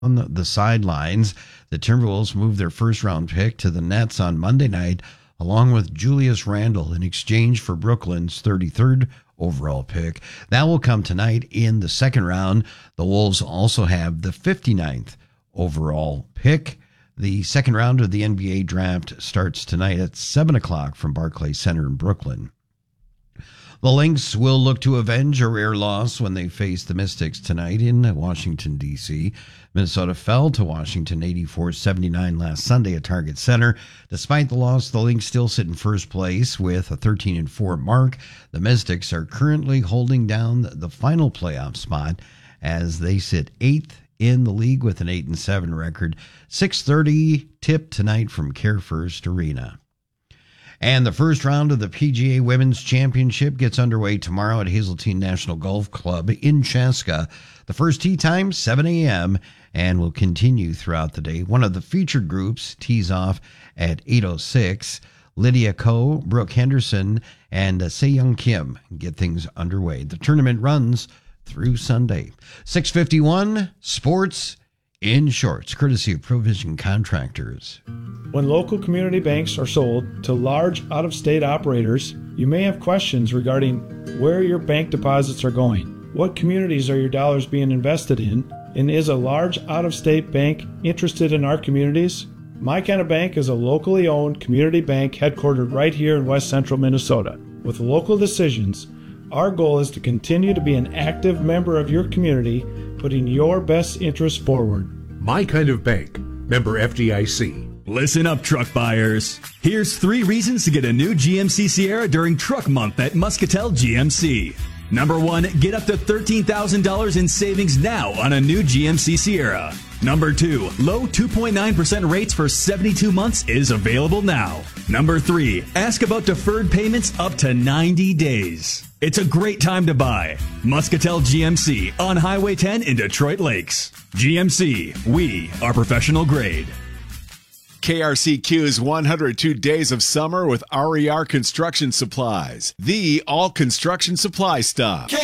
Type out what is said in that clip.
on the sidelines. The Timberwolves moved their first-round pick to the Nets on Monday night, along with Julius Randle, in exchange for Brooklyn's 33rd overall pick. That will come tonight in the second round. The Wolves also have the 59th overall pick. The second round of the NBA draft starts tonight at 7 o'clock from Barclays Center in Brooklyn. The Lynx will look to avenge a rare loss when they face the Mystics tonight in Washington, D.C. Minnesota fell to Washington 84-79 last Sunday at Target Center. Despite the loss, the Lynx still sit in first place with a 13-4 mark. The Mystics are currently holding down the final playoff spot as they sit 8th in the league with an 8-7 record. 6:30 tip tonight from Care First Arena. And the first round of the PGA Women's Championship gets underway tomorrow at Hazeltine National Golf Club in Chaska. The first tee time, 7 a.m., and will continue throughout the day. One of the featured groups tees off at 8:06. Lydia Ko, Brooke Henderson, and Se-Young Kim get things underway. The tournament runs through Sunday. 6:51, sports in shorts, courtesy of Provision Contractors. When local community banks are sold to large out-of-state operators, you may have questions regarding where your bank deposits are going. What communities are your dollars being invested in? And is a large out-of-state bank interested in our communities? My Kind of Bank is a locally owned community bank headquartered right here in West Central Minnesota. With local decisions, our goal is to continue to be an active member of your community, putting your best interests forward. My Kind of Bank, member FDIC. Listen up, truck buyers. Here's 3 reasons to get a new GMC Sierra during Truck Month at Muscatel GMC. Number 1, get up to $13,000 in savings now on a new GMC Sierra. Number 2, low 2.9% rates for 72 months is available now. Number 3, ask about deferred payments up to 90 days. It's a great time to buy. Muscatel GMC on Highway 10 in Detroit Lakes. GMC, we are professional grade. KRCQ's 102 Days of Summer with RER Construction Supplies, the all construction supply stop.